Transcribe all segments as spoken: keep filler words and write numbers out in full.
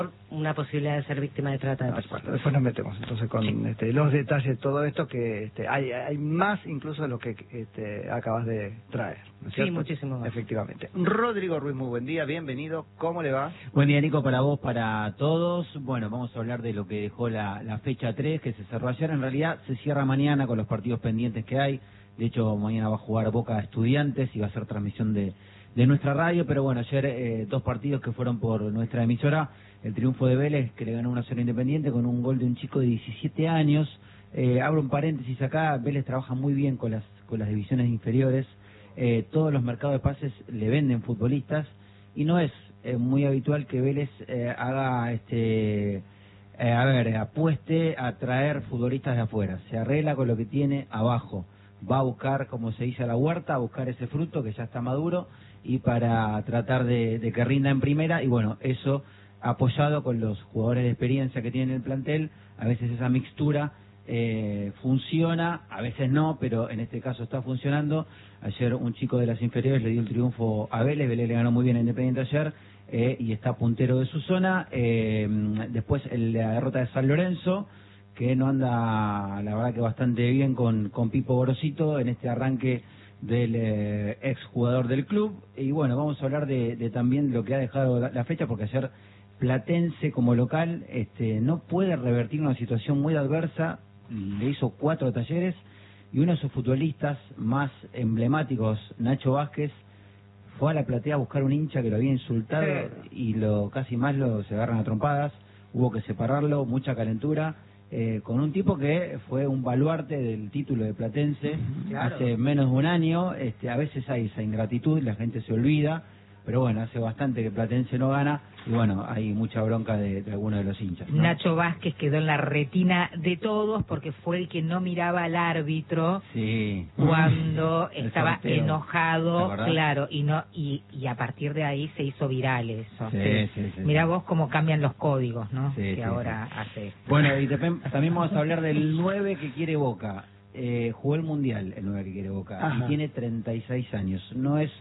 una posibilidad de ser víctima de trata de No, personas. bueno, después nos metemos entonces con Sí. este, los detalles de todo esto, que este, hay, hay más incluso de lo que este, acabas de traer, ¿no es Sí, cierto? muchísimo más. Efectivamente. Rodrigo Ruiz, muy buen día, bienvenido, ¿cómo le va? Buen día, Nico, para vos, para todos. Bueno, vamos a hablar de lo que dejó la, la fecha tres, que se cerró ayer. En realidad se cierra mañana con los partidos pendientes que hay. De hecho, mañana va a jugar Boca Estudiantes y va a ser transmisión de, de nuestra radio. Pero bueno, ayer eh, dos partidos que fueron por nuestra emisora. El triunfo de Vélez, que le ganó una zona Independiente con un gol de un chico de diecisiete años. Eh, abro un paréntesis acá, Vélez trabaja muy bien con las, con las divisiones inferiores. Eh, todos los mercados de pases le venden futbolistas y no es eh, muy habitual que Vélez eh, haga, este, eh, a ver, apueste a traer futbolistas de afuera. Se arregla con lo que tiene abajo. Va a buscar, como se dice, a la huerta, a buscar ese fruto que ya está maduro y para tratar de, de que rinda en primera. Y bueno, eso apoyado con los jugadores de experiencia que tiene el plantel, a veces esa mixtura eh, funciona, a veces no, pero en este caso está funcionando. Ayer un chico de las inferiores le dio el triunfo a Vélez, Vélez le ganó muy bien a Independiente ayer eh, y está puntero de su zona. Eh, después el, la derrota de San Lorenzo, que no anda, la verdad que bastante bien con, con Pipo Gorosito en este arranque del eh, ex jugador del club. Y bueno, vamos a hablar de, de también lo que ha dejado la, la fecha, porque ayer Platense como local este, no puede revertir una situación muy adversa. Le hizo cuatro Talleres y uno de sus futbolistas más emblemáticos, Nacho Vázquez, fue a la platea a buscar un hincha que lo había insultado y lo casi más lo se agarran a trompadas. Hubo que separarlo, mucha calentura, eh, con un tipo que fue un baluarte del título de Platense claro. Hace menos de un año. Este, a veces hay esa ingratitud, la gente se olvida, pero bueno, hace bastante que Platense no gana y bueno, hay mucha bronca de, de algunos de los hinchas, ¿no? Nacho Vázquez quedó en la retina de todos porque fue el que no miraba al árbitro sí. cuando El estaba sorteo. enojado, claro, y no y, y a partir de ahí se hizo viral eso. Sí, sí. Sí, sí, Mirá sí. vos cómo cambian los códigos, ¿no? Sí, que sí, ahora sí. hace. Bueno, y también vamos a hablar del nueve que quiere Boca. Eh, jugó el Mundial, el nueve que quiere Boca, Ajá. y tiene treinta y seis años. No es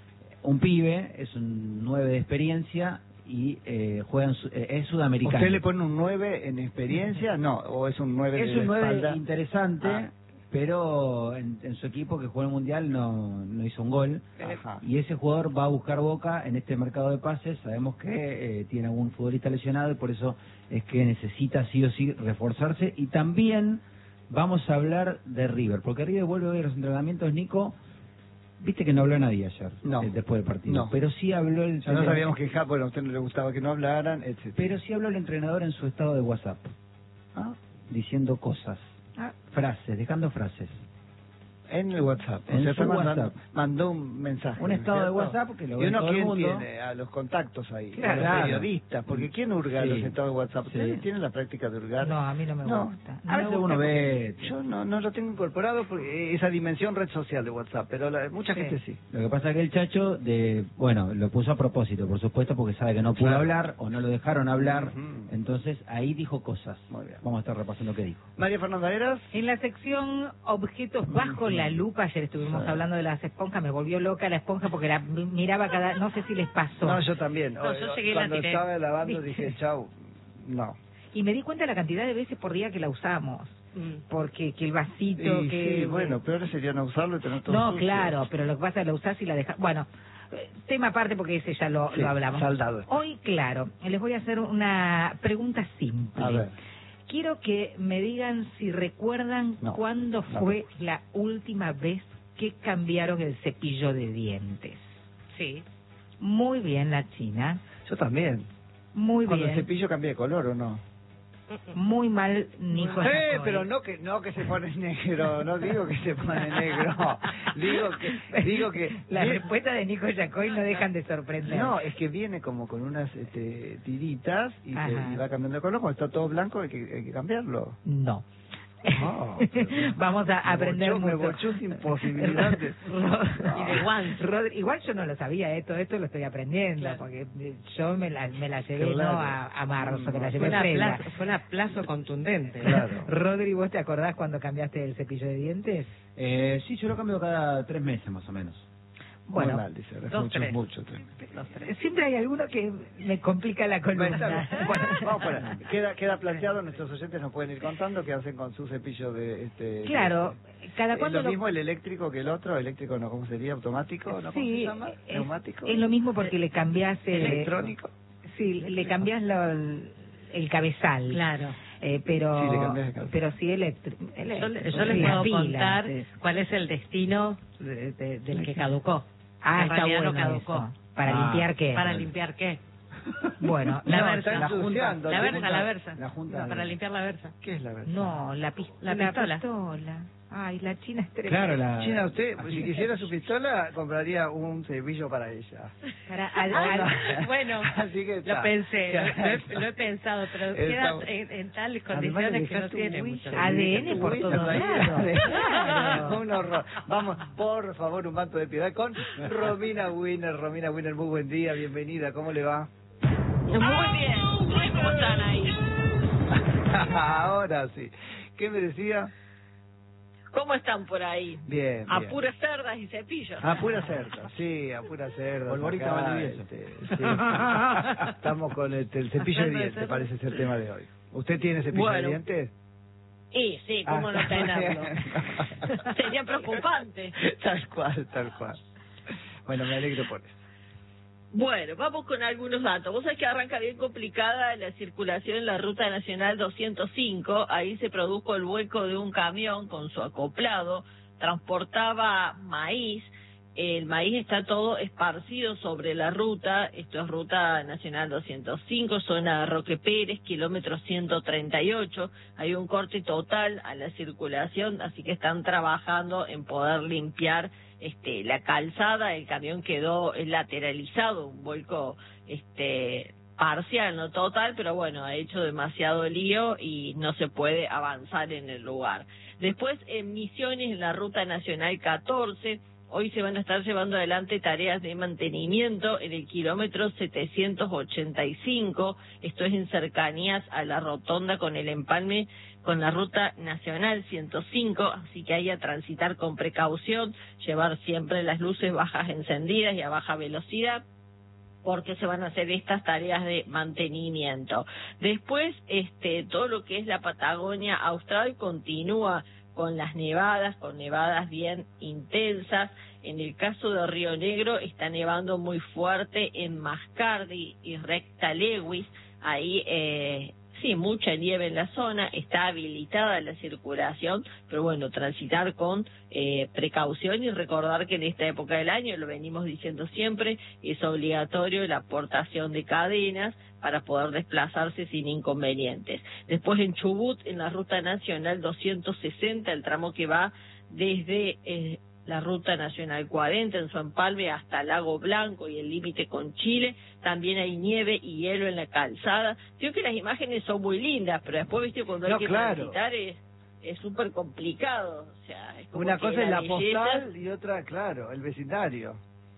un pibe, es un nueve de experiencia y eh, juega en su, eh, es sudamericano. ¿Usted le pone un nueve en experiencia? No, o es un nueve Es de un nueve espalda? interesante, Ah. pero en, en su equipo que jugó el Mundial no, no hizo un gol. Ajá. Y ese jugador va a buscar Boca en este mercado de pases. Sabemos que eh, tiene algún futbolista lesionado y por eso es que necesita sí o sí reforzarse. Y también vamos a hablar de River, porque River vuelve hoy a los entrenamientos, Nico. Viste que no habló nadie ayer, no. eh, después del partido. No. Pero sí habló el... Ya no sabíamos que ja, bueno, a usted no le gustaba que no hablaran, etcétera. Pero sí habló el entrenador en su estado de WhatsApp, ¿Ah? diciendo cosas, Ah. frases, dejando frases. En el WhatsApp. En o sea, su está mandando, WhatsApp. mandó un mensaje. Un estado de ¿cierto? WhatsApp que lo ¿Y ve uno todo el quién mundo? tiene? A los contactos ahí. Claro. A los periodistas. Porque ¿quién hurga Sí. los estados de WhatsApp? ¿Ustedes Sí. tienen la práctica de hurgar? No, a mí no me No. gusta. A veces uno ve... Yo no no lo tengo incorporado porque esa dimensión red social de WhatsApp, pero la, mucha Sí. gente sí. Lo que pasa es que el Chacho, de bueno, lo puso a propósito, por supuesto, porque sabe que no pudo Claro. hablar o no lo dejaron hablar. Ujú. Entonces ahí dijo cosas. Muy bien. Vamos a estar repasando qué dijo. María Fernanda Eras. En la sección objetos bajo la lupa, ayer estuvimos Sí. hablando de las esponjas, me volvió loca la esponja porque la miraba cada... No sé si les pasó. No, yo también. No, yo llegué y la Cuando tiré. estaba lavando ¿Viste? dije, chau, no. Y me di cuenta de la cantidad de veces por día que la usamos. Porque que el vasito, Y que... sí, bueno, peor sería no usarlo y tener todo No, sucio. claro, pero lo que pasa es que la usás y la dejas... Bueno, eh, tema aparte porque ese ya lo, Sí, lo hablamos. saldado está. Hoy, claro, les voy a hacer una pregunta simple. A ver. Quiero que me digan si recuerdan No, cuándo no. fue la última vez que cambiaron el cepillo de dientes. Sí. Muy bien, la China. Yo también. Muy Cuando el bien. cepillo cambia de color, ¿o no? Muy mal, Nico. Eh, Yacoy. pero no que no que se pone negro, no digo que se pone negro, digo que digo que La bien- respuesta de Nico Yacoy no dejan de sorprender. no, es que viene como con unas este, tiritas y, se- Ajá. y va cambiando de color. Cuando está todo blanco hay que, hay que cambiarlo. No. No, pero- Vamos a me aprender bochó, me mucho. bochó sin posibilidad de- y de guante. Rodri- igual yo no lo sabía, eh, todo esto lo estoy aprendiendo, Claro. porque eh, yo me la, me la llevé Claro. no a, a marzo, me la Fue llevé una previa. plazo, fue una plazo contundente. Claro. Rodri, ¿vos te acordás cuando cambiaste el cepillo de dientes? Eh, sí, yo lo cambio cada tres meses más o menos. Bueno, Muy mal, dice, es dos, mucho, tres. mucho. tres. Los tres. siempre hay alguno que me complica la Bueno, está columna. bien. Bueno, vamos por ahí. Queda, queda planteado, nuestros oyentes nos pueden ir contando qué hacen con su cepillo de... este Claro, de- cada ¿Es cuando lo mismo el eléctrico que el otro? ¿Eléctrico no? ¿Cómo sería? ¿Automático? ¿No? ¿Cómo se Sí, llama? es, ¿Neumático? es lo mismo porque le cambias... eh, ¿Electrónico? Sí, le cambias lo- el cabezal. Claro. Eh, pero Sí, le cambias el cabezal. pero sí electri- Yo, eléctrico. le- yo les sí, puedo pilas, contar sí. cuál es el destino de- de- del que caducó. Ah, En está realidad bueno no caducó. eso. ¿Para Ah, limpiar qué? ¿Para limpiar qué? Bueno, La no, versa. está la ensuciando. La la versa, junta- la versa. la junta Para de- limpiar la versa. ¿Qué es la versa? No, la, pis- La pistola. pistola. Ay, la china es tremenda. Claro, la... China, usted, si quisiera su pistola, compraría un cepillo para ella. Para, al- Ah, al- no. Bueno, Así que está. lo pensé, lo, Ya. lo he, lo he pensado, pero Está- queda en, en tales condiciones Además, que no dejar tu tiene huella, mucho. A D N dejar tu por huella todos ahí. lados. Claro. Un horror. Vamos, por favor, un manto de piedad con Romina Winner. Romina Winner, muy buen día, bienvenida, ¿cómo le va? Muy bien. ¿Cómo están ahí? Ahora sí. ¿Qué me decía? ¿Cómo están por ahí? Bien, A bien. puras cerdas y cepillos. A pura cerda, sí, a pura cerda. Polvorita acá, Valdivieso. este, sí. Estamos con este, el cepillo de dientes, parece ser el tema de hoy. ¿Usted tiene cepillo Bueno. de dientes? Y sí, ¿cómo Ah, no está tenerlo? bien. Sería preocupante. Tal cual, tal cual. Bueno, me alegro por eso. Bueno, vamos con algunos datos. Vos sabés que arranca bien complicada la circulación en la Ruta Nacional doscientos cinco. Ahí se produjo el vuelco de un camión con su acoplado. Transportaba maíz. El maíz está todo esparcido sobre la ruta. Esto es Ruta Nacional doscientos cinco, zona Roque Pérez, kilómetro ciento treinta y ocho. Hay un corte total a la circulación, así que están trabajando en poder limpiar este la calzada. El camión quedó lateralizado, un vuelco este parcial, no total, pero bueno, ha hecho demasiado lío y no se puede avanzar en el lugar. Después, en Misiones, en la Ruta Nacional catorce, hoy se van a estar llevando adelante tareas de mantenimiento en el kilómetro setecientos ochenta y cinco, esto es en cercanías a la rotonda con el empalme con la Ruta Nacional ciento cinco, así que hay a transitar con precaución, llevar siempre las luces bajas encendidas y a baja velocidad, porque se van a hacer estas tareas de mantenimiento. Después, este, todo lo que es la Patagonia Austral continúa con las nevadas, con nevadas bien intensas. En el caso de Río Negro está nevando muy fuerte en Mascardi y Recta Lewis, ahí eh, sí, mucha nieve en la zona, está habilitada la circulación, pero bueno, transitar con eh, precaución y recordar que en esta época del año, lo venimos diciendo siempre, es obligatorio la aportación de cadenas para poder desplazarse sin inconvenientes. Después en Chubut, en la Ruta Nacional doscientos sesenta, el tramo que va desde eh, la Ruta Nacional cuarenta en su empalme hasta Lago Blanco y el límite con Chile, también hay nieve y hielo en la calzada. Digo que las imágenes son muy lindas, pero después, viste, cuando hay No, que claro. transitar es es súper complicado. O sea, es como Una que cosa es la belleza- postal y otra, claro, el vecindario.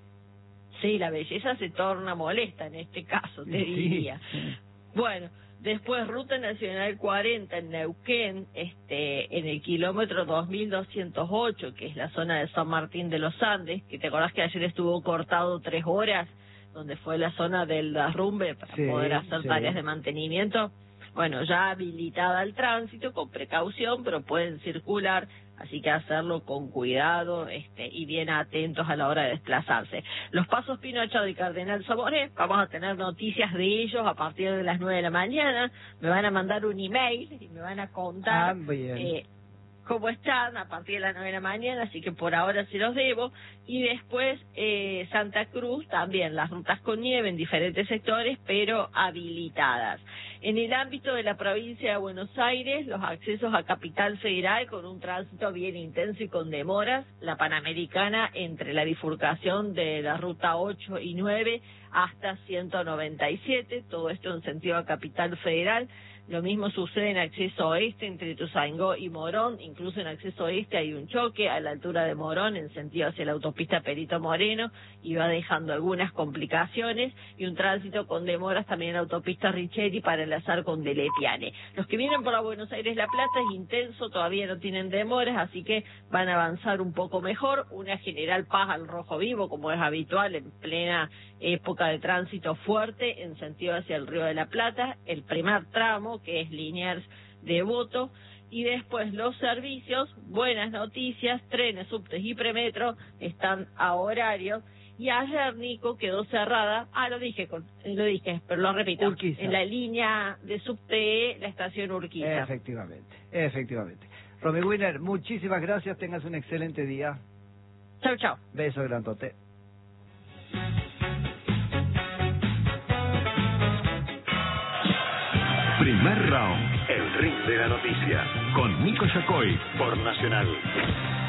Sí, la belleza se torna molesta en este caso, te Sí. diría. Bueno, después Ruta Nacional cuarenta en Neuquén, este, en el kilómetro dos mil doscientos ocho, que es la zona de San Martín de los Andes, que te acordás que ayer estuvo cortado tres horas, donde fue la zona del derrumbe para Sí, poder hacer sí. tareas de mantenimiento. Bueno, ya habilitada al tránsito, con precaución, pero pueden circular, así que hacerlo con cuidado este, y bien atentos a la hora de desplazarse. Los Pasos Pinocho y Cardenal Somoret, vamos a tener noticias de ellos a partir de las nueve de la mañana, me van a mandar un email y me van a contar Ah, bien. eh, cómo están a partir de las nueve de la mañana, así que por ahora se los debo. Y después eh, Santa Cruz, también las rutas con nieve en diferentes sectores, pero habilitadas. En el ámbito de la provincia de Buenos Aires, los accesos a Capital Federal con un tránsito bien intenso y con demoras, la Panamericana entre la bifurcación de la ruta ocho y nueve hasta ciento noventa y siete, todo esto en sentido a Capital Federal. Lo mismo sucede en acceso oeste entre Ituzaingó y Morón, incluso en acceso oeste hay un choque a la altura de Morón en sentido hacia la autopista Perito Moreno y va dejando algunas complicaciones y un tránsito con demoras también en la autopista Richetti para el Salazar con Dele Piane. Los que vienen por la Buenos Aires-La Plata es intenso, todavía no tienen demoras, así que van a avanzar un poco mejor. Una General Paz al rojo vivo, como es habitual en plena época de tránsito fuerte en sentido hacia el Río de la Plata. El primer tramo, que es Liniers Devoto. Y después los servicios, buenas noticias, trenes, subtes y premetro están a horario. Y ayer, Nico, quedó cerrada, ah, lo dije, con, lo dije, pero lo repito, Urquiza. en la línea de subte, la estación Urquiza. Efectivamente, efectivamente. Romy Wiener, muchísimas gracias, tengas un excelente día. Chau, chau. Beso grandote. Primer round, el ring de la noticia, con Nico Yacoy por Nacional.